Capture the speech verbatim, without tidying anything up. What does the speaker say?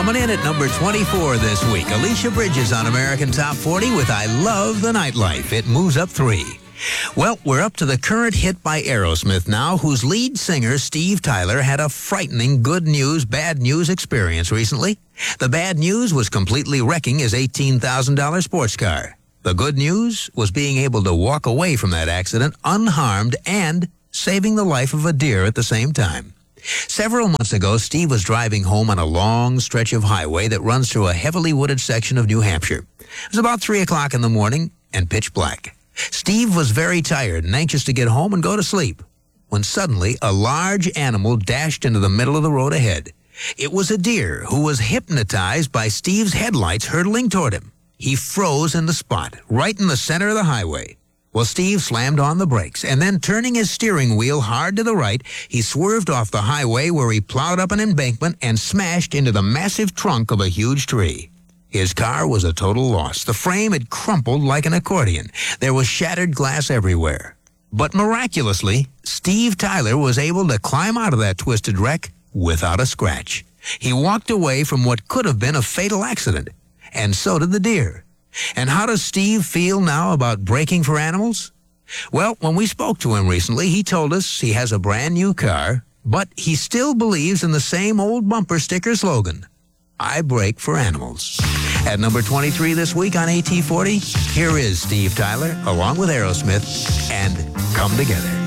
Coming in at number twenty-four this week, Alicia Bridges on American Top forty with I Love the Nightlife. It moves up three. Well, we're up to the current hit by Aerosmith now, whose lead singer, Steve Tyler, had a frightening good news, bad news experience recently. The bad news was completely wrecking his eighteen thousand dollars sports car. The good news was being able to walk away from that accident unharmed and saving the life of a deer at the same time. Several months ago, Steve was driving home on a long stretch of highway that runs through a heavily wooded section of New Hampshire. It was about three o'clock in the morning and pitch black. Steve was very tired and anxious to get home and go to sleep, when suddenly a large animal dashed into the middle of the road ahead. It was a deer who was hypnotized by Steve's headlights hurtling toward him. He froze in the spot, right in the center of the highway. Well, Steve slammed on the brakes, and then turning his steering wheel hard to the right, he swerved off the highway where he plowed up an embankment and smashed into the massive trunk of a huge tree. His car was a total loss. The frame had crumpled like an accordion. There was shattered glass everywhere. But miraculously, Steve Tyler was able to climb out of that twisted wreck without a scratch. He walked away from what could have been a fatal accident, and so did the deer. And how does Steve feel now about braking for animals? Well, when we spoke to him recently, he told us he has a brand new car, but he still believes in the same old bumper sticker slogan, I brake for animals. At number twenty-three this week on A T forty, here is Steve Tyler, along with Aerosmith, and Come Together.